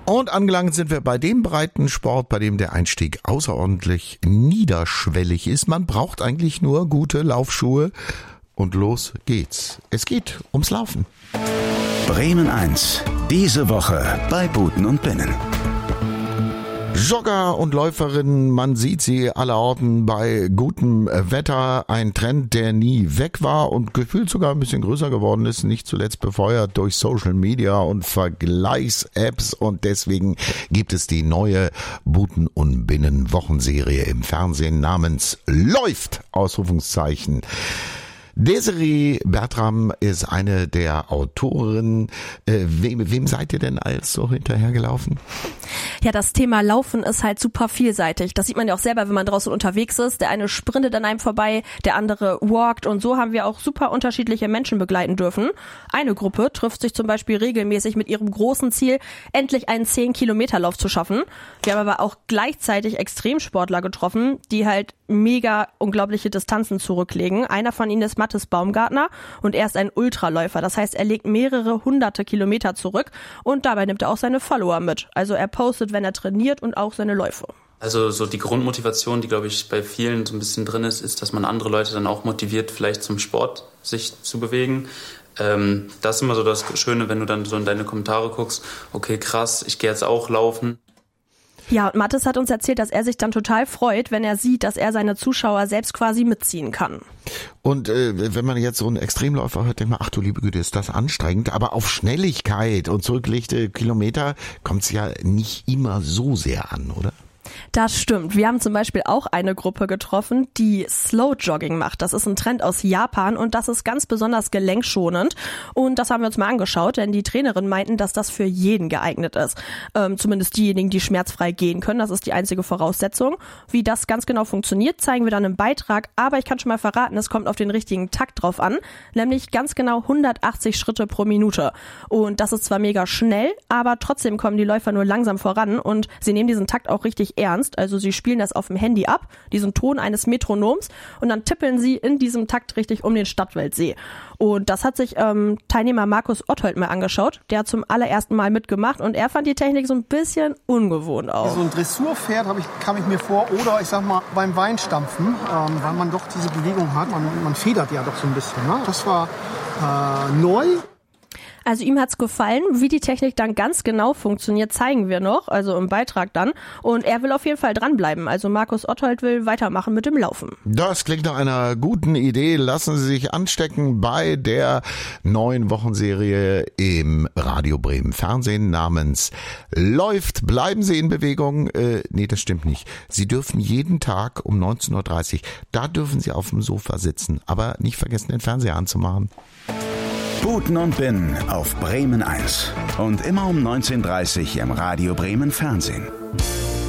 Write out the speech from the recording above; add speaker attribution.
Speaker 1: Und angelangt sind wir bei dem Breitensport, bei dem der Einstieg außerordentlich niederschwellig ist. Man braucht eigentlich nur gute Laufschuhe und los geht's. Es geht ums Laufen.
Speaker 2: Bremen 1, diese Woche bei Buten und Binnen.
Speaker 1: Jogger und Läuferinnen, man sieht sie allerorten bei gutem Wetter. Ein Trend, der nie weg war und gefühlt sogar ein bisschen größer geworden ist, nicht zuletzt befeuert durch Social Media und Vergleichs-Apps. Und deswegen gibt es die neue Buten und Binnen Wochenserie im Fernsehen namens Läuft! Ausrufungszeichen. Desiree Bertram ist eine der Autorinnen. Wem seid ihr denn alles so hinterhergelaufen?
Speaker 3: Ja, das Thema Laufen ist halt super vielseitig. Das sieht man ja auch selber, wenn man draußen unterwegs ist. Der eine sprintet an einem vorbei, der andere walkt. Und so haben wir auch super unterschiedliche Menschen begleiten dürfen. Eine Gruppe trifft sich zum Beispiel regelmäßig mit ihrem großen Ziel, endlich einen 10-Kilometer-Lauf zu schaffen. Wir haben aber auch gleichzeitig Extremsportler getroffen, die halt mega unglaubliche Distanzen zurücklegen. Einer von ihnen ist Mathis Baumgartner und er ist ein Ultraläufer. Das heißt, er legt mehrere hunderte Kilometer zurück und dabei nimmt er auch seine Follower mit. Also er postet, wenn er trainiert und auch seine Läufe.
Speaker 4: Also so die Grundmotivation, die glaube ich bei vielen so ein bisschen drin ist, dass man andere Leute dann auch motiviert, vielleicht zum Sport sich zu bewegen. Das ist immer so das Schöne, wenn du dann so in deine Kommentare guckst, okay krass, ich gehe jetzt auch laufen.
Speaker 3: Ja, und Mathis hat uns erzählt, dass er sich dann total freut, wenn er sieht, dass er seine Zuschauer selbst quasi mitziehen kann.
Speaker 1: Und wenn man jetzt so einen Extremläufer hört, denkt man, ach du liebe Güte, ist das anstrengend. Aber auf Schnelligkeit und zurückgelegte Kilometer kommt es ja nicht immer so sehr an, oder?
Speaker 3: Das stimmt. Wir haben zum Beispiel auch eine Gruppe getroffen, die Slow Jogging macht. Das ist ein Trend aus Japan und das ist ganz besonders gelenkschonend. Und das haben wir uns mal angeschaut, denn die Trainerinnen meinten, dass das für jeden geeignet ist. Zumindest diejenigen, die schmerzfrei gehen können. Das ist die einzige Voraussetzung. Wie das ganz genau funktioniert, zeigen wir dann im Beitrag. Aber ich kann schon mal verraten, es kommt auf den richtigen Takt drauf an. Nämlich ganz genau 180 Schritte pro Minute. Und das ist zwar mega schnell, aber trotzdem kommen die Läufer nur langsam voran und sie nehmen diesen Takt auch richtig ernst. Also sie spielen das auf dem Handy ab, diesen Ton eines Metronoms, und dann tippeln sie in diesem Takt richtig um den Stadtwäldsee. Und das hat sich Teilnehmer Markus Otthold mal angeschaut. Der hat zum allerersten Mal mitgemacht und er fand die Technik so ein bisschen ungewohnt auch.
Speaker 5: So ein Dressurpferd kam ich mir vor, oder ich sag mal beim Weinstampfen, weil man doch diese Bewegung hat. Man federt ja doch so ein bisschen. Ne? Das war neu.
Speaker 3: Also ihm hat's gefallen. Wie die Technik dann ganz genau funktioniert, zeigen wir noch, also im Beitrag dann. Und er will auf jeden Fall dranbleiben. Also Markus Otthold will weitermachen mit dem Laufen.
Speaker 1: Das klingt nach einer guten Idee. Lassen Sie sich anstecken bei der neuen Wochenserie im Radio Bremen Fernsehen namens Läuft. Bleiben Sie in Bewegung. Nee, das stimmt nicht. Sie dürfen jeden Tag um 19.30 Uhr, da dürfen Sie auf dem Sofa sitzen. Aber nicht vergessen, den Fernseher anzumachen.
Speaker 2: Buten und Binnen auf Bremen 1 und immer um 19.30 Uhr im Radio Bremen Fernsehen.